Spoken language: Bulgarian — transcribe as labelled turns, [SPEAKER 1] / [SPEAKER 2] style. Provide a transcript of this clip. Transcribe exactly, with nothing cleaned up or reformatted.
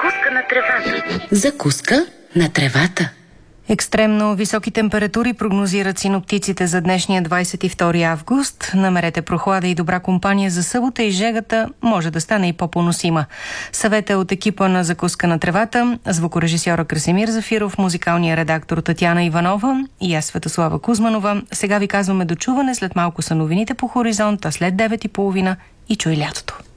[SPEAKER 1] Закуска на тревата. Закуска на тревата.
[SPEAKER 2] Екстремно високи температури прогнозират синоптиците за днешния двадесет и втори август. Намерете прохлада и добра компания за събота и жегата може да стане и по-поносима. Съвета е от екипа на Закуска на тревата, звукорежисьора Красимир Зафиров, музикалния редактор Татяна Иванова и аз Светослава Кузманова. Сега ви казваме до чуване, след малко са новините по Хоризонт, а след девет и половина и чуй лятото.